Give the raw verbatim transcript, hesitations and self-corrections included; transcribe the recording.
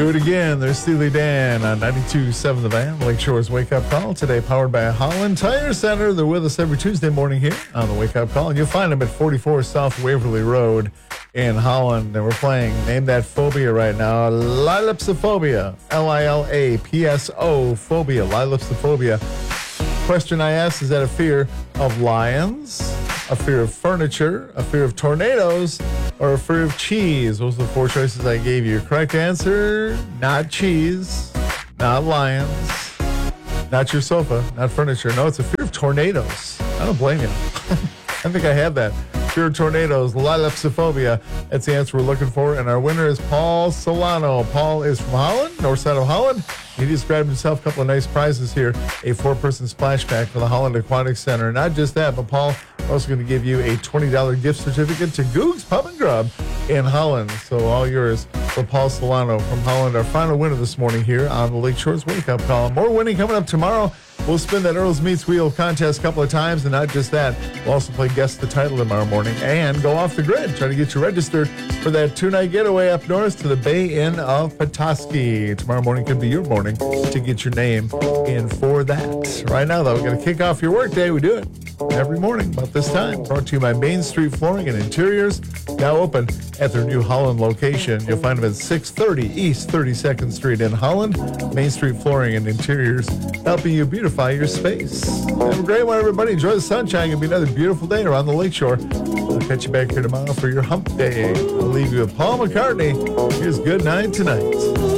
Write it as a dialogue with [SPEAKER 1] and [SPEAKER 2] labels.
[SPEAKER 1] Do it again. There's Steely Dan on ninety-two point seven The Van. Lakeshore's Wake Up Call today powered by Holland Tire Center. They're with us every Tuesday morning here on the Wake Up Call. And you'll find them at forty-four South Waverly Road in Holland. And we're playing Name That Phobia right now. Lilepsophobia. L I L A P S O phobia. Lilepsophobia. Question I asked, is that a fear of lions, a fear of furniture, a fear of tornadoes, or a fear of cheese? Those are the four choices I gave you. Correct answer, not cheese, not lions, not your sofa, not furniture. No, it's a fear of tornadoes. I don't blame you. I think I have that. Fear of tornadoes, lilepsophobia. That's the answer we're looking for. And our winner is Paul Solano. Paul is from Holland, north side of Holland. He described himself a couple of nice prizes here. A four-person splash pack for the Holland Aquatic Center. Not just that, but Paul also going to give you a twenty dollars gift certificate to Goog's Pub and Grub in Holland. So all yours for Paul Solano from Holland. Our final winner this morning here on the Lakeshore's Wake Up Call. More winning coming up tomorrow. We'll spin that Earl's Meats Wheel contest a couple of times, and not just that, we'll also play Guess the Title tomorrow morning and go off the grid, try to get you registered for that two-night getaway up north to the Bay Inn of Petoskey. Tomorrow morning could be your morning to get your name in for that. Right now, though, we're going to kick off your workday. We do it every morning about this time. Brought to you by Main Street Flooring and Interiors, now open at their new Holland location. You'll find them at six thirty East thirty-second Street in Holland. Main Street Flooring and Interiors, helping you beautify your space. Have a great one, everybody. Enjoy the sunshine. It'll be another beautiful day around the lakeshore. We'll catch you back here tomorrow for your hump day. I'll leave you with Paul McCartney. Here's Good Night Tonight.